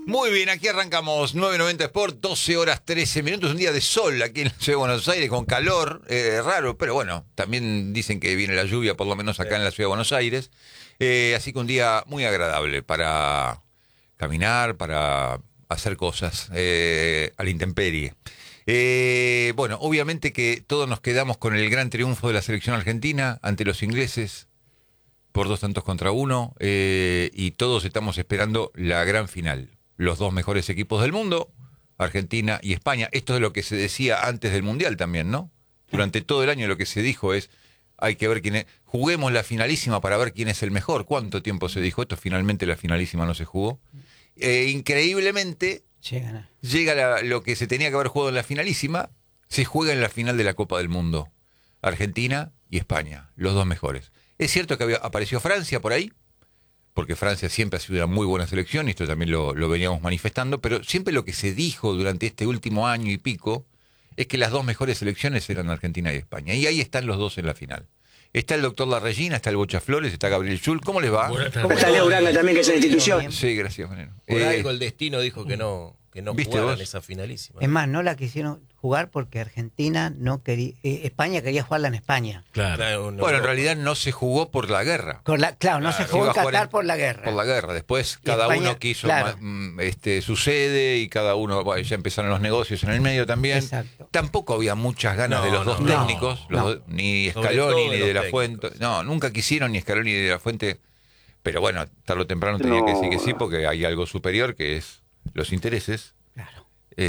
Muy bien, aquí arrancamos 990 Sport, 12 horas 13 minutos, un día de sol aquí en la ciudad de Buenos Aires, con calor, raro, pero bueno, también dicen que viene la lluvia, por lo menos acá en la ciudad de Buenos Aires, así que un día muy agradable para caminar, para hacer cosas a la intemperie. Bueno, obviamente que todos nos quedamos con el gran triunfo de la selección argentina ante los ingleses por 2-1, y todos estamos esperando la gran final. Los dos mejores equipos del mundo, Argentina y España. Esto es lo que se decía antes del Mundial también, ¿no? Durante todo el año lo que se dijo es, hay que ver quién es. Juguemos la finalísima para ver quién es el mejor. ¿Cuánto tiempo se dijo esto? Finalmente la finalísima no se jugó. Increíblemente, llega lo que se tenía que haber jugado en la finalísima, se juega en la final de la Copa del Mundo. Argentina y España, los dos mejores. Es cierto que apareció Francia por ahí, porque Francia siempre ha sido una muy buena selección, y esto también lo veníamos manifestando, pero siempre lo que se dijo durante este último año y pico es que las dos mejores selecciones eran Argentina y España. Y ahí están los dos en la final. Está el doctor La Regina, está el Bocha Flores, está Gabriel Schul. ¿Cómo les va? ¿Cómo está Leo Uranga también, que es una institución? Sí, gracias, Manero. Por algo el destino dijo que no jugaran esa finalísima. Es más, no la quisieron jugar porque Argentina no quería, España quería jugarla en España. Claro. Bueno, en realidad no se jugó por la guerra. Claro, no se jugó en Qatar por la guerra. Por la guerra. Después cada España, uno quiso claro, su sede, y cada uno, bueno, ya empezaron los negocios en el medio también. Exacto. Tampoco había muchas ganas de los dos técnicos, ni Scaloni ni de la Fuente. No, nunca quisieron ni Scaloni ni de la Fuente. Pero bueno, tarde o temprano tenía que decir que sí, porque hay algo superior que es los intereses. Claro.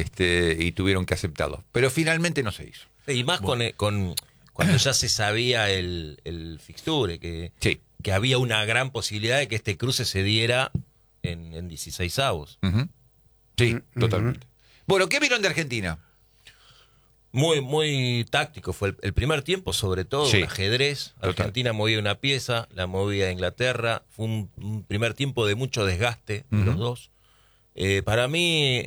Y tuvieron que aceptarlo. Pero finalmente no se hizo. Y más con cuando ya se sabía el fixture, que había una gran posibilidad de que este cruce se diera en 16avos. Uh-huh. Sí, totalmente. Bueno, ¿qué vieron de Argentina? Muy, muy táctico fue el primer tiempo, sobre todo, un ajedrez. Argentina movía una pieza, la movía Inglaterra. Fue un primer tiempo de mucho desgaste de los dos. Para mí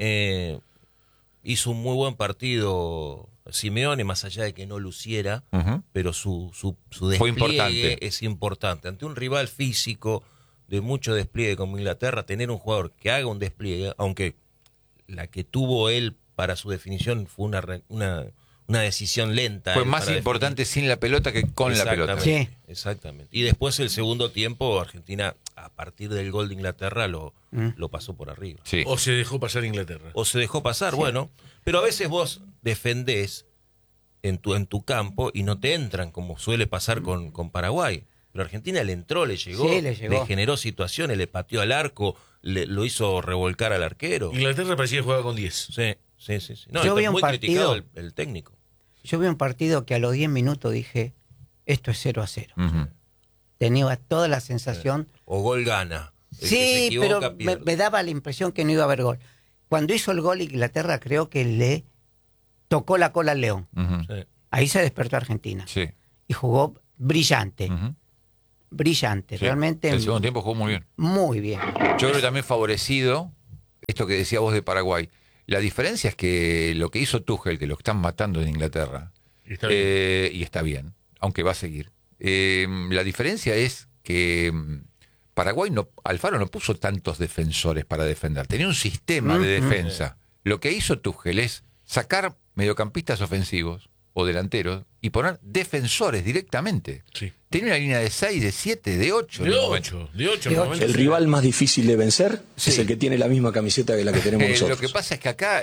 hizo un muy buen partido Simeone, más allá de que no luciera, pero su despliegue es importante. Ante un rival físico de mucho despliegue como Inglaterra, tener un jugador que haga un despliegue, aunque la que tuvo él para su definición fue una decisión lenta. Fue más importante sin la pelota que con la pelota. Sí. Exactamente. Y después el segundo tiempo, Argentina, a partir del gol de Inglaterra, lo pasó por arriba. Sí. O se dejó pasar Inglaterra. O se dejó pasar, bueno. Pero a veces vos defendés en tu campo y no te entran, como suele pasar con Paraguay. Pero Argentina le entró, le llegó, le generó situaciones, le pateó al arco, lo hizo revolcar al arquero. Inglaterra parecía que jugaba con 10. Sí. No, yo vi un muy partido, criticado el técnico. Yo vi un partido que a los 10 minutos dije, esto es 0-0. Tenía toda la sensación. O gol gana. Sí, pero me daba la impresión que no iba a haber gol. Cuando hizo el gol Inglaterra, creo que le tocó la cola al León. Sí. Ahí se despertó Argentina. Sí. Y jugó brillante. Brillante, Sí. realmente. El segundo tiempo jugó muy bien. Muy bien. Yo creo que también favorecido esto que decía vos de Paraguay. La diferencia es que lo que hizo Tuchel, que lo están matando en Inglaterra, Y está bien. y está bien, aunque va a seguir. La diferencia es que Paraguay Alfaro no puso tantos defensores para defender. Tenía un sistema de defensa. Lo que hizo Tuchel es sacar mediocampistas ofensivos o delanteros y poner defensores directamente. Sí. Tenía una línea de 6, de 7, de 8. De 8. El rival más difícil de vencer es el que tiene la misma camiseta que la que tenemos nosotros. Lo que pasa es que acá,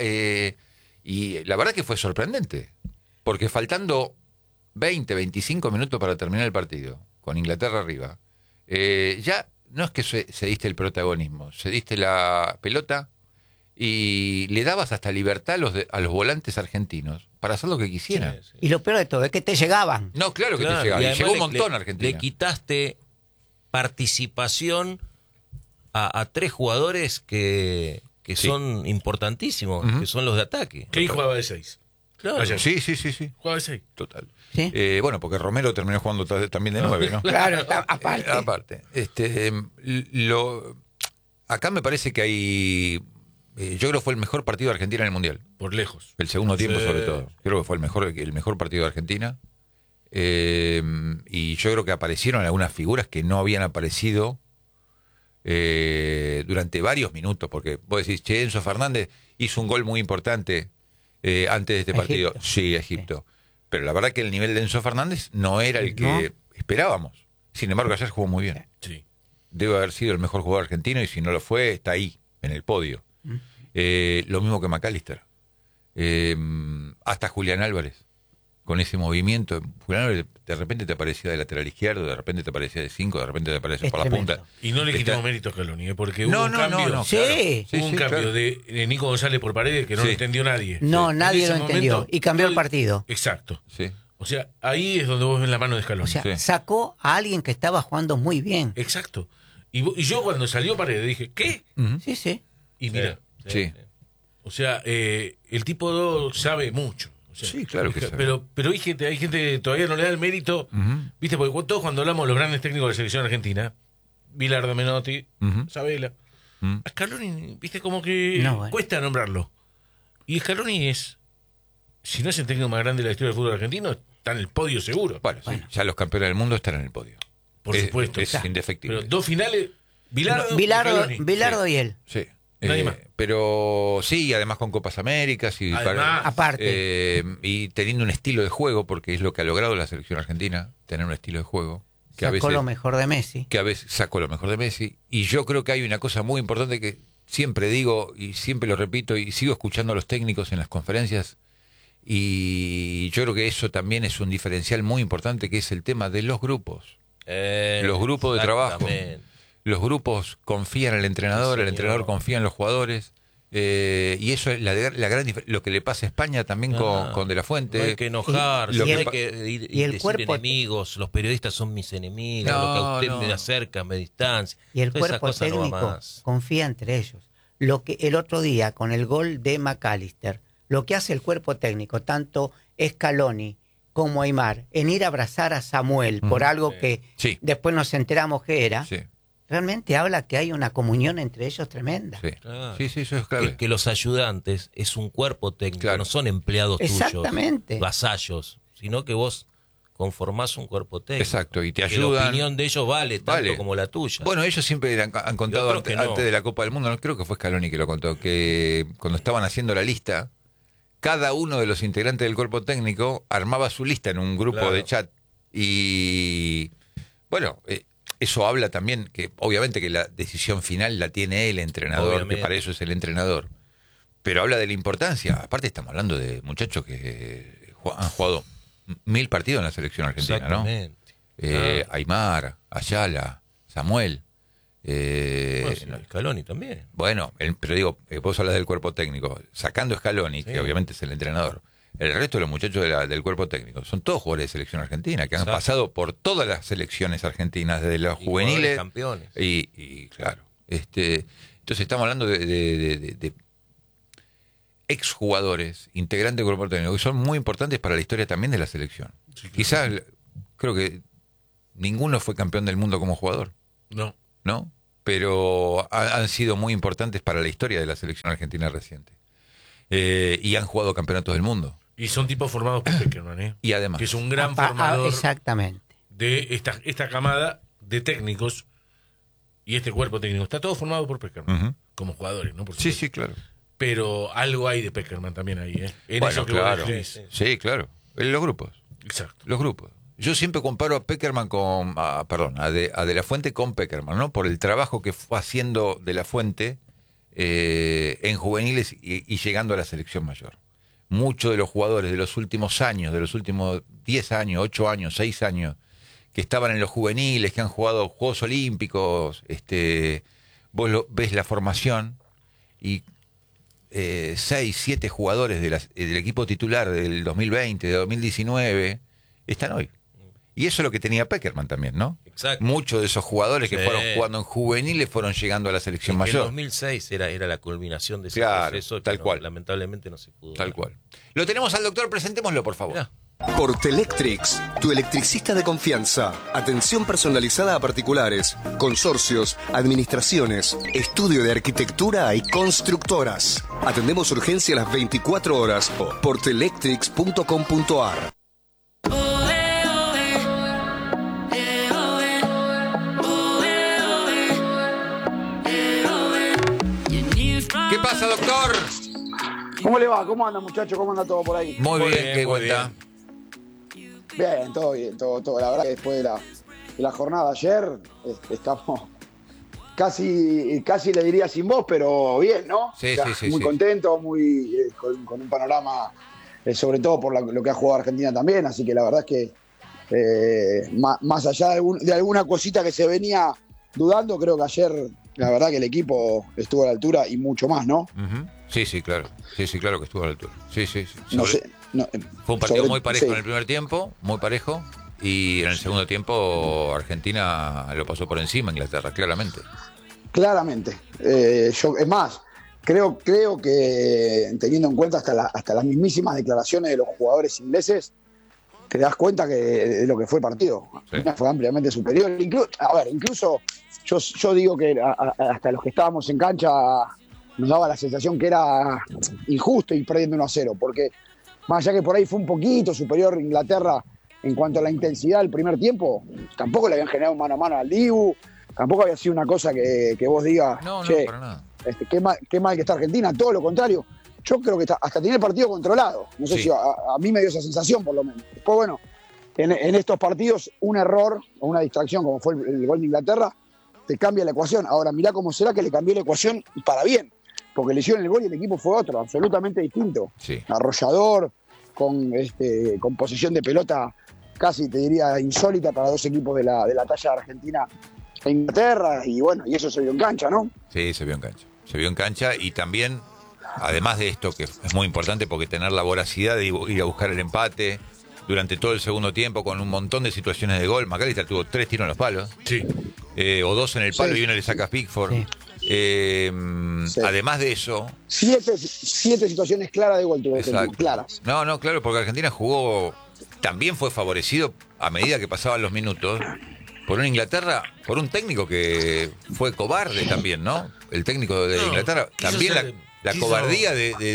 y la verdad que fue sorprendente, porque faltando 20, 25 minutos para terminar el partido, con Inglaterra arriba, ya no es que se diste el protagonismo, se diste la pelota y le dabas hasta libertad a los volantes argentinos para hacer lo que quisieran. Sí. Y lo peor de todo es que te llegaban. No, claro que te llegaban. Y además llegó un montón a Argentina. Le quitaste participación a tres jugadores que son importantísimos, que son los de ataque. ¿Qué jugaba de 6? Claro. Ayer. Sí. Jugaba de 6. Total. ¿Sí? Bueno, porque Romero terminó jugando también de 9, ¿no? Claro, aparte. Aparte. Acá me parece que hay... yo creo que fue el mejor partido de Argentina en el Mundial. Por lejos. El segundo tiempo, sobre todo. Creo que fue el mejor partido de Argentina. Y yo creo que aparecieron algunas figuras que no habían aparecido durante varios minutos, porque vos decís, che, Enzo Fernández hizo un gol muy importante antes de este partido. Sí, Egipto. Sí. Pero la verdad que el nivel de Enzo Fernández no era el que esperábamos. Sin embargo, ayer jugó muy bien. Sí. Debe haber sido el mejor jugador argentino y si no lo fue, está ahí, en el podio. Lo mismo que McAllister. Hasta Julián Álvarez. Con ese movimiento, Julián Álvarez de repente te aparecía de lateral izquierdo, de repente te aparecía de 5, de repente te aparecía por la punta. Y no le quitamos mérito a Scaloni, porque hubo un cambio. Claro. Hubo un cambio de Nico González por Paredes que no lo entendió nadie. No, nadie lo entendió. Y cambió el partido. Exacto. Sí. O sea, ahí es donde vos ves la mano de Scaloni. O sea, sacó a alguien que estaba jugando muy bien. Exacto. Y yo cuando salió Paredes dije, ¿qué? Sí. Y mira. Sí. O sea, el tipo sabe mucho. O sea, sí, claro que sabe. Pero hay gente que todavía no le da el mérito. ¿Viste? Porque todos cuando hablamos de los grandes técnicos de la selección argentina, Bilardo, Menotti, Sabela, a Scaloni, ¿viste? Como que cuesta nombrarlo. Y Scaloni es, si no es el técnico más grande de la historia del fútbol argentino, está en el podio seguro. Bueno, sí, ya los campeones del mundo están en el podio. Por supuesto. Es indefectible. Pero 2 finales, Bilardo y él. Sí. Nadie más. Pero sí, además con Copas Américas y aparte y teniendo un estilo de juego, porque es lo que ha logrado la selección argentina, tener un estilo de juego que sacó lo mejor de Messi. Que a veces sacó lo mejor de Messi. Y yo creo que hay una cosa muy importante que siempre digo y siempre lo repito y sigo escuchando a los técnicos en las conferencias, y yo creo que eso también es un diferencial muy importante, que es el tema de los grupos. Los grupos de trabajo. Los grupos confían en el entrenador confía en los jugadores, y eso es la gran lo que le pasa a España también con De la Fuente. No hay que enojarse, no hay que decir cuerpo, enemigos, los periodistas son mis enemigos, lo que a usted me acerca, me distancia. Y el cuerpo técnico confía entre ellos. Lo que el otro día, con el gol de McAllister, lo que hace el cuerpo técnico, tanto Scaloni como Aimar, en ir a abrazar a Samuel por algo que después nos enteramos que era, realmente habla que hay una comunión entre ellos tremenda. Sí, claro. Sí, eso es clave. Que los ayudantes es un cuerpo técnico, no son empleados tuyos, vasallos, sino que vos conformás un cuerpo técnico. Exacto, y te ayudan. Que la opinión de ellos vale tanto como la tuya. Bueno, ellos siempre han contado antes de la Copa del Mundo, no creo que fue Scaloni que lo contó, que cuando estaban haciendo la lista, cada uno de los integrantes del cuerpo técnico armaba su lista en un grupo de chat. Y bueno, eso habla también que obviamente que la decisión final la tiene el entrenador, que para eso es el entrenador. Pero habla de la importancia. Aparte estamos hablando de muchachos que han jugado 1000 partidos en la selección argentina, ¿no? Aimar, Ayala, Samuel. Scaloni también. Bueno, pero digo, vos hablas del cuerpo técnico. Sacando a Scaloni, que obviamente es el entrenador. El resto de los muchachos del cuerpo técnico son todos jugadores de selección argentina, que han pasado por todas las selecciones argentinas, desde los juveniles. Campeones. Y claro. Entonces estamos hablando de exjugadores, integrantes del cuerpo técnico, que son muy importantes para la historia también de la selección. Sí, claro. Quizás, creo que ninguno fue campeón del mundo como jugador. ¿No? Pero han sido muy importantes para la historia de la selección argentina reciente. Y han jugado campeonatos del mundo. Y son tipos formados por Peckerman, Y además. Que es un gran formador. Exactamente. De esta camada de técnicos y este cuerpo técnico. Está todo formado por Peckerman. Como jugadores, ¿no? Por supuesto. Sí, claro. Pero algo hay de Peckerman también ahí, En bueno, eso que claro. vos describís. Sí, claro. En los grupos. Exacto. Los grupos. Yo siempre comparo a Peckerman a De la Fuente con Peckerman, ¿no? Por el trabajo que fue haciendo De la Fuente en juveniles y llegando a la selección mayor. Muchos de los jugadores de los últimos años, de los últimos 10 años, 8 años, 6 años, que estaban en los juveniles, que han jugado Juegos Olímpicos, vos ves la formación y 6, 7 jugadores del equipo titular del 2020, de 2019, están hoy. Y eso es lo que tenía Peckerman también, ¿no? Exacto. Muchos de esos jugadores que fueron jugando en juveniles fueron llegando a la selección mayor. En 2006 era la culminación de ese proceso, tal cual. Lamentablemente no se pudo. Tal cual. Lo tenemos al doctor, presentémoslo, por favor. Mirá. Portelectrix, tu electricista de confianza. Atención personalizada a particulares, consorcios, administraciones, estudio de arquitectura y constructoras. Atendemos urgencia a las 24 horas. Portelectrix.com.ar. ¿Qué pasa, doctor? ¿Cómo le va? ¿Cómo anda, muchacho? ¿Cómo anda todo por ahí? Muy bien, ¿qué cuenta? Bien, todo. La verdad que después de la jornada de ayer estamos casi le diría sin voz, pero bien, ¿no? Sí, sí. Muy contento, muy con un panorama, sobre todo por lo que ha jugado Argentina también, así que la verdad es que más allá de alguna cosita que se venía dudando, creo que ayer la verdad que el equipo estuvo a la altura y mucho más, ¿no? Uh-huh. Sí, claro. Sí, claro que estuvo a la altura. Sí. Fue un partido muy parejo en el primer tiempo, muy parejo, y en el segundo tiempo Argentina lo pasó por encima a Inglaterra, claramente. Claramente. Es más, creo que teniendo en cuenta hasta las mismísimas declaraciones de los jugadores ingleses, te das cuenta que de lo que fue el partido. Sí. Fue ampliamente superior. Incluso yo digo que hasta los que estábamos en cancha nos daba la sensación que era injusto ir perdiendo 1-0, porque más allá que por ahí fue un poquito superior Inglaterra en cuanto a la intensidad del primer tiempo, tampoco le habían generado un mano a mano al Dibu, tampoco había sido una cosa que vos digas, no, para nada. Qué mal que está Argentina, todo lo contrario. Yo creo que hasta tiene el partido controlado. No sé si a mí me dio esa sensación, por lo menos. Después, bueno, en estos partidos, un error o una distracción, como fue el gol de Inglaterra, te cambia la ecuación. Ahora, mirá cómo será que le cambió la ecuación para bien. Porque le hicieron el gol y el equipo fue otro, absolutamente distinto. Sí. Arrollador, con posesión de pelota casi, te diría, insólita para dos equipos de la talla de Argentina e Inglaterra. Y bueno, y eso se vio en cancha, ¿no? Sí, se vio en cancha. Se vio en cancha y también, además de esto, que es muy importante porque tener la voracidad de ir a buscar el empate durante todo el segundo tiempo con un montón de situaciones de gol. McAllister tuvo 3 tiros en los palos. Sí. O 2 en el palo y uno le saca a Pickford. Sí. Además de eso... 7 situaciones claras de gol tuvo Argentina, claras. No, claro, porque Argentina jugó... También fue favorecido a medida que pasaban los minutos por una Inglaterra, por un técnico que fue cobarde también, ¿no? El técnico de Inglaterra. También la cobardía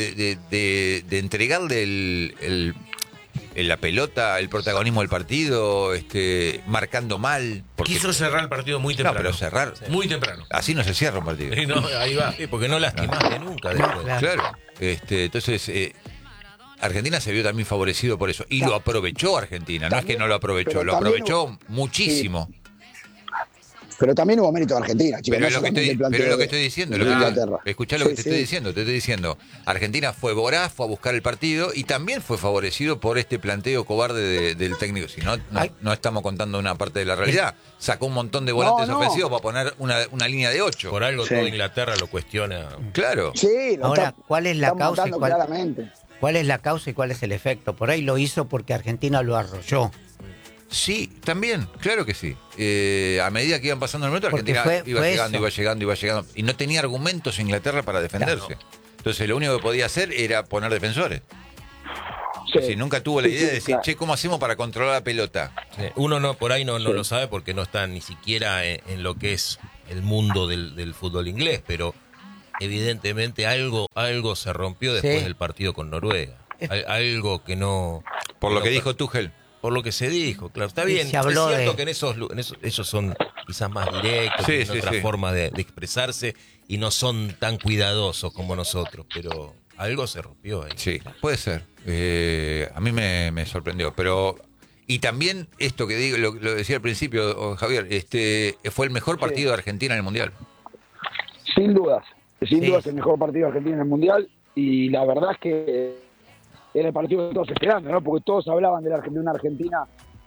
de entregarle la pelota, el protagonismo del partido, marcando mal. Quiso cerrar el partido muy temprano. No, pero cerrar... Muy temprano. Así no se cierra un partido. Sí, no, ahí va. Sí, porque no lastimaste nunca después. Claro. Entonces... Argentina se vio también favorecido por eso. Y lo aprovechó Argentina. No es que no lo aprovechó, lo aprovechó muchísimo. Sí. Pero también hubo mérito de Argentina, chicos. Pero es lo que estoy diciendo. Escuchá lo que te estoy diciendo. Te estoy diciendo. Argentina fue voraz, fue a buscar el partido y también fue favorecido por este planteo cobarde del técnico. Si no estamos contando una parte de la realidad. Sacó un montón de volantes ofensivos para poner una línea de 8. Por algo todo Inglaterra lo cuestiona. Claro. Sí, ahora, ¿cuál es la causa? Claramente. ¿Cuál es la causa y cuál es el efecto? Por ahí lo hizo porque Argentina lo arrolló. Sí, también, claro que sí. A medida que iban pasando los minutos, Argentina iba llegando. Y no tenía argumentos Inglaterra para defenderse. Claro. Entonces lo único que podía hacer era poner defensores. Sí. Nunca tuvo la idea de decir, ¿cómo hacemos para controlar la pelota? Sí. Uno por ahí no lo sabe porque no está ni siquiera en lo que es el mundo del fútbol inglés, pero... Evidentemente algo se rompió después del partido con Noruega. Algo que no... Por lo que dijo Tuchel. Por lo que se dijo, claro. Está bien, es cierto que en esos son quizás más directos, tienen otra forma de expresarse y no son tan cuidadosos como nosotros, pero algo se rompió ahí. Sí, puede ser. A mí me sorprendió, pero... Y también esto que digo, lo decía al principio, Javier, fue el mejor partido de Argentina en el Mundial. Sin dudas. Sin duda es el mejor partido de Argentina en el Mundial y la verdad es que era el partido que todos esperando, ¿no? Porque todos hablaban de una Argentina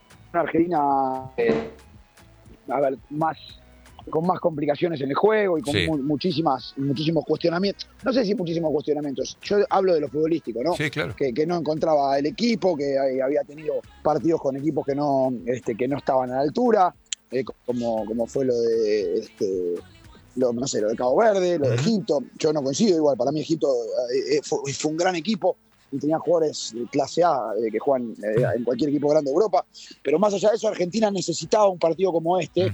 con más complicaciones en el juego y con muchísimos cuestionamientos. No sé si muchísimos cuestionamientos. Yo hablo de lo futbolístico, ¿no? Sí, claro. Que no encontraba el equipo, que había tenido partidos con equipos que no estaban a la altura, como fue lo de lo de Cabo Verde, lo de Egipto. Yo no coincido, igual, para mí Egipto fue un gran equipo y tenía jugadores de clase A que juegan en cualquier equipo grande de Europa, pero más allá de eso Argentina necesitaba un partido como este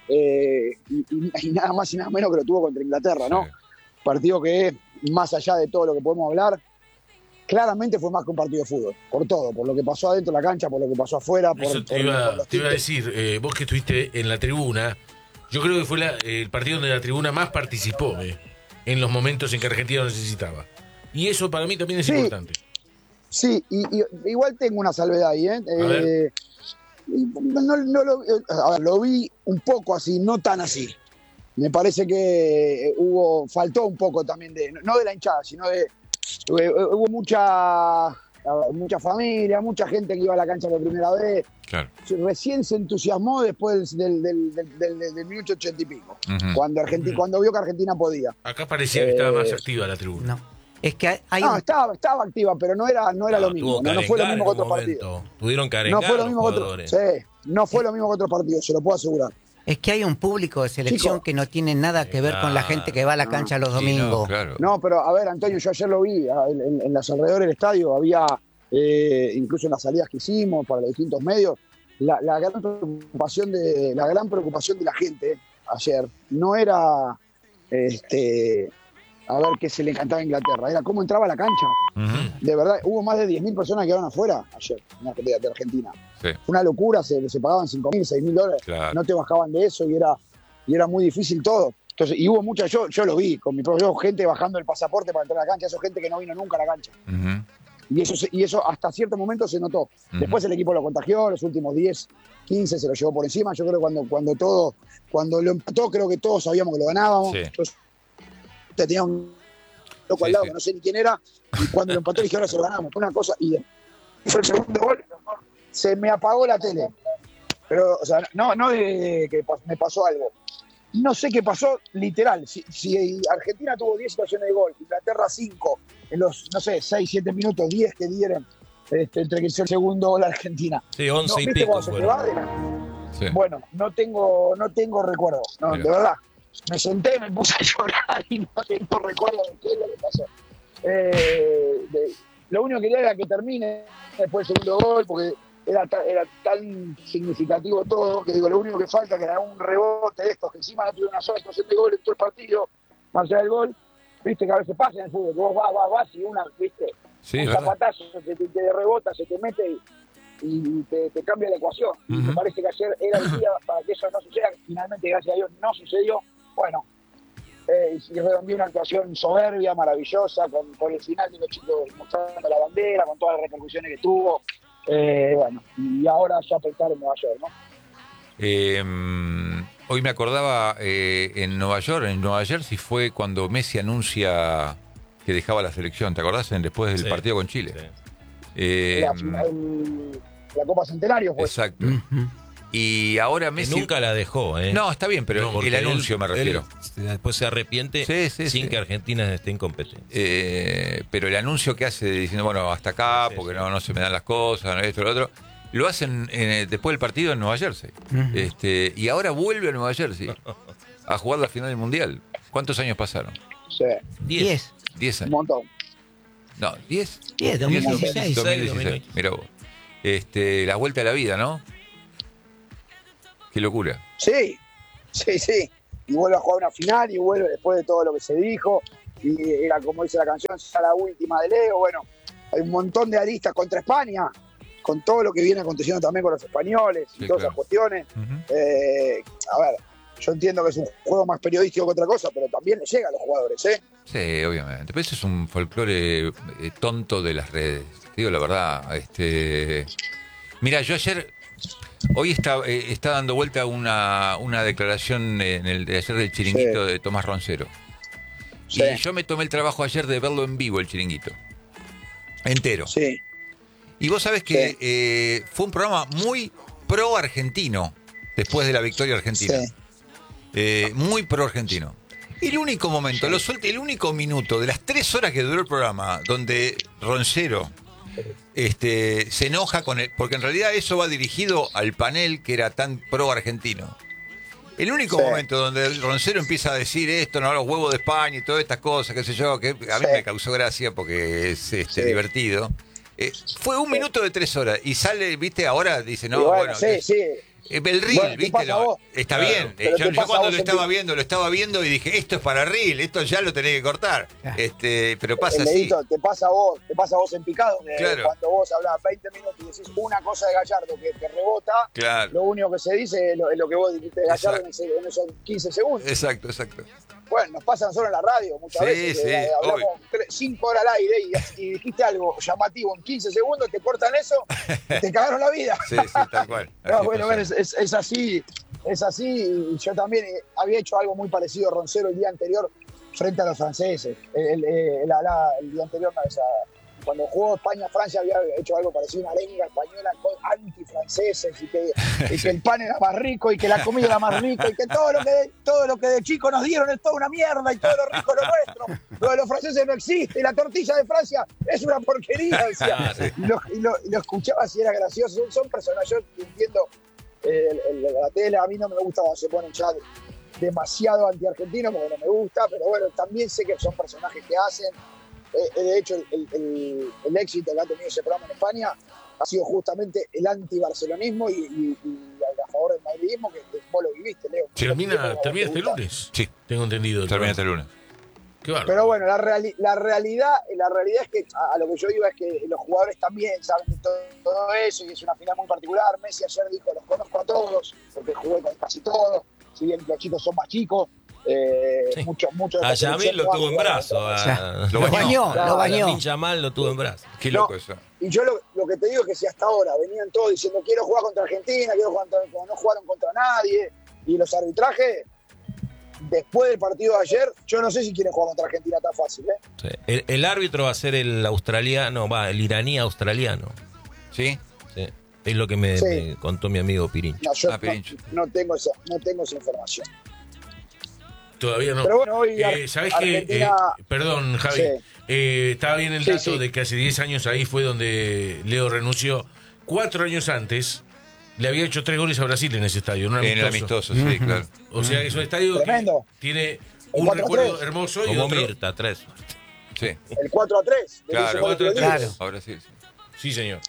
y nada más y nada menos que lo tuvo contra Inglaterra, ¿no? Partido que más allá de todo lo que podemos hablar, claramente fue más que un partido de fútbol, por todo, por lo que pasó adentro de la cancha, por lo que pasó afuera. Te iba a decir, vos que estuviste en la tribuna, yo creo que fue el partido donde la tribuna más participó. en los momentos en que Argentina lo necesitaba. Y eso para mí también es importante. Sí, y igual tengo una salvedad ahí, ¿eh? Lo vi un poco así, no tan así. Me parece que faltó un poco también no de la hinchada, sino hubo mucha familia, mucha gente que iba a la cancha por primera vez. Claro. Recién se entusiasmó después del minuto 80 y pico, cuando vio que Argentina podía. Acá parecía que estaba más activa la tribuna. No. Es que estaba activa, pero no era lo mismo. No fue lo mismo que otros partidos. Tuvieron que arengar no fue lo mismo que otros. No fue lo mismo que otros partidos, se lo puedo asegurar. Es que hay un público de selección que no tiene nada que ver con la gente que va a la cancha los domingos. No, pero a ver, Antonio, yo ayer lo vi en los alrededores del estadio, había incluso en las salidas que hicimos para los distintos medios, la gran preocupación de la gente ayer no era a ver qué se le encantaba a Inglaterra, era cómo entraba a la cancha. De verdad, hubo más de 10.000 personas que quedaron afuera ayer de Argentina. Sí. Fue una locura, se pagaban $5.000, $6.000, claro. No te bajaban de eso y era muy difícil todo. Entonces, y hubo mucha, yo lo vi con mi propio gente bajando el pasaporte para entrar a la cancha, eso gente que no vino nunca a la cancha. Y eso hasta cierto momento se notó. Después el equipo lo contagió, los últimos 10, 15 se lo llevó por encima. Yo creo que cuando lo empató, creo que todos sabíamos que lo ganábamos. Sí. Entonces, tenía un loco al lado que no sé ni quién era, y cuando lo empató dije, ahora se lo ganamos. Fue una cosa, y fue el segundo gol, se me apagó la tele. Pero, o sea, no de que me pasó algo. No sé qué pasó, literal. Si Argentina tuvo 10 situaciones de gol, Inglaterra 5, en los, 6, 7 minutos, 10 que dieron, entre que hizo el segundo gol a Argentina. Sí, 11 y pico. Sí. Bueno, no tengo recuerdo, no, de verdad. Me senté, me puse a llorar y no tengo recuerdo de qué es lo que pasó. Lo único que quería era que termine después del segundo gol, porque era tan significativo todo, que digo, lo único que falta que era un rebote de estos, que encima no tuve una sola situación de gol en todo el partido, más allá del gol, viste que a veces pasa en el fútbol, que vos vas y una, viste, un zapatazo se te rebota, se te mete y te cambia la ecuación. Me parece que ayer era el día para que eso no suceda, finalmente gracias a Dios no sucedió. Bueno, y redondeó una actuación soberbia, maravillosa, con el final de los chicos mostrando la bandera, con todas las repercusiones que tuvo. Bueno, y ahora ya pensar en Nueva York, ¿no? Hoy me acordaba en Nueva Jersey fue cuando Messi anuncia que dejaba la selección, ¿te acordás? Después del partido con Chile. Sí. La Copa Centenario fue. Exacto. Y ahora Messi... Nunca la dejó, ¿eh? No, está bien, pero el anuncio me refiero. Después se arrepiente sin que Argentina esté en competencia. Pero el anuncio que hace diciendo, bueno, hasta acá, porque no se me dan las cosas, esto, lo otro, lo hacen después del partido en Nueva Jersey. Y ahora vuelve a Nueva Jersey a jugar la final del Mundial. ¿Cuántos años pasaron? Sí. 10. 10 años. Un montón. No, 10. 2016. 2016. Mirá vos. La vuelta a la vida, ¿no? Qué locura. Sí. Y vuelve a jugar una final y vuelve después de todo lo que se dijo. Y era, como dice la canción, ya la última de Leo. Bueno, hay un montón de aristas contra España, con todo lo que viene aconteciendo también con los españoles y todas esas cuestiones. A ver, yo entiendo que es un juego más periodístico que otra cosa, pero también le llega a los jugadores, ¿eh? Sí, obviamente. Pero eso es un folclore tonto de las redes. Te digo la verdad. Mira, yo hoy está dando vuelta una declaración de ayer del Chiringuito de Tomás Roncero. Sí. Y yo me tomé el trabajo ayer de verlo en vivo, el Chiringuito. Entero. Sí. Y vos sabés que fue un programa muy pro-argentino después de la victoria argentina. Sí. Muy pro-argentino. Y el único momento, el único minuto de las 3 horas que duró el programa, donde Roncero se enoja con él, porque en realidad eso va dirigido al panel que era tan pro-argentino. El único momento donde el Roncero empieza a decir esto, no, los huevos de España y todas estas cosas, qué sé yo, que a mí me causó gracia porque es divertido. Fue un minuto de 3 horas y sale, viste, ahora dice, no, bueno, el reel, viste, está bien. Yo cuando lo estaba viendo y dije, esto es para reel, esto ya lo tenés que cortar. Pero pasa así. Te pasa a vos en picado, claro. Cuando vos hablás 20 minutos y decís una cosa de Gallardo que te rebota, claro. Lo único que se dice es lo que vos dijiste de Gallardo en esos 15 segundos. Exacto. Bueno, nos pasa solo en la radio muchas veces. Hablamos 5 horas al aire y dijiste algo llamativo en 15 segundos, te cortan eso y te cagaron la vida. Sí, tal cual. No, bueno, es así. Es así. Yo también había hecho algo muy parecido a Roncero el día anterior frente a los franceses. El día anterior, cuando jugó España-Francia, había hecho algo parecido, una arenga española con antifranceses y que el pan era más rico y que la comida era más rica y que todo lo que de chico nos dieron es toda una mierda y todo lo rico es lo nuestro. Lo de los franceses no existe y la tortilla de Francia es una porquería, decía. Y lo escuchaba y era gracioso. Son personas, yo entiendo la tele, a mí no me gusta cuando se ponen ya demasiado anti-argentinos porque no me gusta, pero bueno, también sé que son personajes que hacen. De hecho, el éxito que ha tenido ese programa en España ha sido justamente el anti-barcelonismo y a favor del madridismo, que vos lo viviste, Leo. Termina este lunes. Sí, tengo entendido. Termina este lunes. Qué bárbaro. Pero bueno, la realidad es que a lo que yo digo es que los jugadores también saben de todo eso y es una final muy particular. Messi ayer dijo, los conozco a todos, porque jugué con casi todos, si bien los chicos son más chicos. Sí. Mucho a Yamil lo tuvo en brazo. Lo bañó. Yamal lo tuvo en brazo. Qué loco eso. Y yo lo que te digo es que si hasta ahora venían todos diciendo quiero jugar contra Argentina, como no jugaron contra nadie, y los arbitrajes, después del partido de ayer, yo no sé si quieren jugar contra Argentina tan fácil. Sí. El árbitro va a ser el el iraní australiano. ¿Sí? Sí. Es lo que me contó mi amigo Pirincho. No, yo no tengo esa información. Todavía no. Pero bueno, hoy ¿sabés Argentina... qué? Perdón, Javi. Estaba bien el dato de que hace 10 años ahí fue donde Leo renunció. 4 años antes le había hecho 3 goles a Brasil en ese estadio. En el amistoso, sí, claro. O sea que es un estadio tremendo. Que tiene un recuerdo hermoso. Como y otro... Mirta, 3. Sí. El 4-3. Claro, 4-3. Ahora sí. Sí, señor.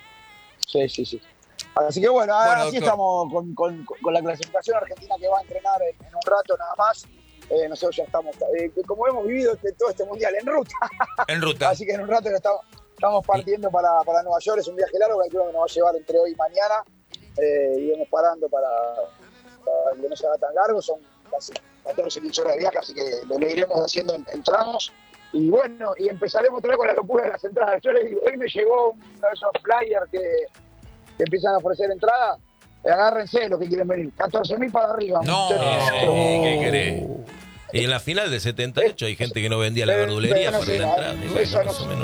Sí. Así que bueno, así estamos con la clasificación. Argentina que va a entrenar en un rato nada más. Nosotros ya estamos, como hemos vivido todo este mundial, en ruta. Así que en un rato ya estamos partiendo para Nueva York. Es un viaje largo que creo que nos va a llevar entre hoy y mañana. Y vamos parando para que no se haga tan largo. Son casi 14, 15 horas de viaje, así que lo iremos haciendo en tramos. Y bueno, y empezaremos otra vez con la locura de las entradas. Yo les digo, hoy me llegó uno de esos flyers que empiezan a ofrecer entradas. Agárrense los que quieren venir. 14.000 para arriba. No, ¿qué querés? Y en la final de 78 hay gente que no vendía la verdulería por la entrada. Eso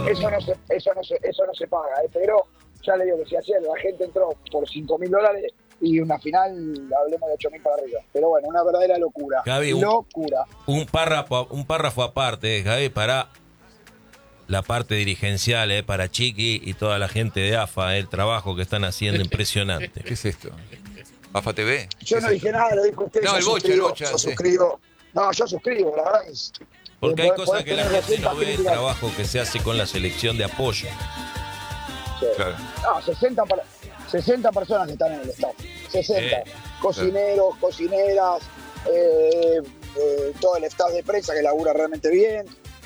no se paga. Pero ya le digo que si ayer la gente entró por $5.000 y una final, hablemos de 8.000 para arriba. Pero bueno, una verdadera locura. Javi, locura. Un párrafo aparte, Javi, para la parte dirigencial, para Chiqui y toda la gente de AFA, el trabajo que están haciendo impresionante. ¿Qué es esto? ¿AFA TV? Yo no dije nada, lo dijo usted. No, el Bocha. Yo suscribo. No, yo suscribo, la verdad es... Porque hay cosas que la gente no ve, el trabajo que se hace con la selección de apoyo. Sí. Claro. No, 60 personas que están en el staff. 60. Cocineros, cocineras, todo el staff de prensa que labura realmente bien.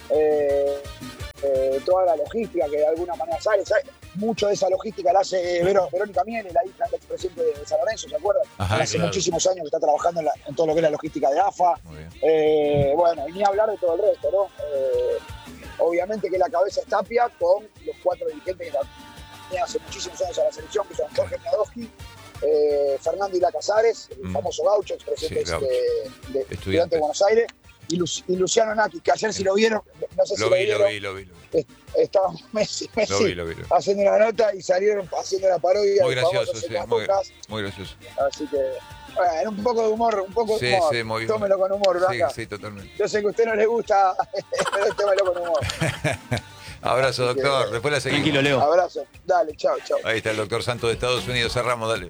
Toda la logística que de alguna manera sale. Mucho de esa logística la hace Verónica Miele, la hija del expresidente de San Lorenzo, ¿se acuerdan? Hace muchísimos años que está trabajando en todo lo que es la logística de AFA. Bueno, y ni hablar de todo el resto, ¿no? Obviamente que la cabeza es Tapia con los 4 dirigentes que tenían hace muchísimos años a la selección, que son Jorge Miadowski, Fernando Ila Casares, el famoso gaucho, expresidente de Estudiantes de Buenos Aires, y Luciano Naki, que ayer si lo vieron, no sé si lo vi. Estaba Messi haciendo una nota y salieron haciendo la parodia. Muy gracioso, muy gracioso. Así que, bueno, un poco de humor, Sí, muy bien. Tómelo con humor, Blanca. Sí, totalmente. Yo sé que a usted no le gusta, pero tómelo con humor. Abrazo, doctor. Después la seguimos. Tranquilo, Leo. Abrazo. Dale, chao. Ahí está el doctor Santos de Estados Unidos. Cerramos, dale.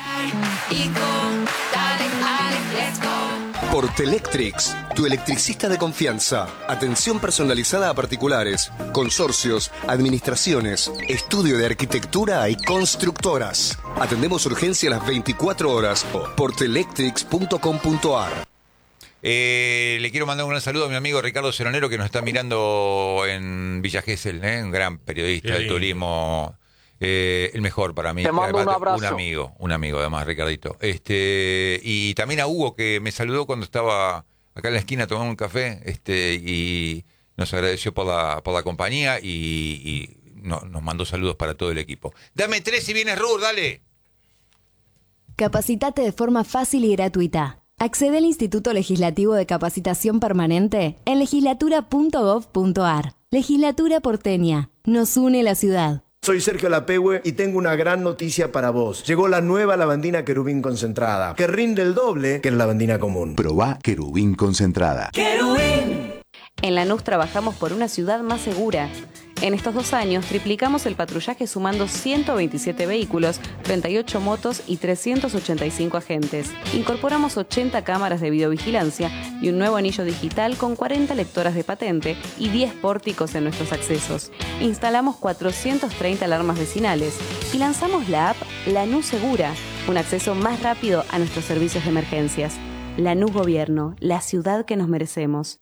Portelectrix, tu electricista de confianza. Atención personalizada a particulares, consorcios, administraciones, estudio de arquitectura y constructoras. Atendemos urgencia las 24 horas. Portelectrix.com.ar. Le quiero mandar un gran saludo a mi amigo Ricardo Ceronero, que nos está mirando en Villa Gesell, un gran periodista de turismo. El mejor para mí. Te mando además, un abrazo. Un amigo además, Ricardito. Y también a Hugo, que me saludó cuando estaba acá en la esquina tomamos un café, y nos agradeció por la compañía y nos mandó saludos para todo el equipo. Dame 3 y vienes Rur, dale. Capacitate de forma fácil y gratuita. Accede al Instituto Legislativo de Capacitación Permanente en legislatura.gov.ar. Legislatura porteña. Nos une la ciudad. Soy Sergio Lapehue y tengo una gran noticia para vos. Llegó la nueva lavandina Querubín concentrada, que rinde el doble que la lavandina común. Probá Querubín concentrada. ¡Querubín! En Lanús trabajamos por una ciudad más segura. En estos 2 años triplicamos el patrullaje sumando 127 vehículos, 38 motos y 385 agentes. Incorporamos 80 cámaras de videovigilancia y un nuevo anillo digital con 40 lectoras de patente y 10 pórticos en nuestros accesos. Instalamos 430 alarmas vecinales y lanzamos la app Lanús Segura, un acceso más rápido a nuestros servicios de emergencias. Lanús Gobierno, la ciudad que nos merecemos.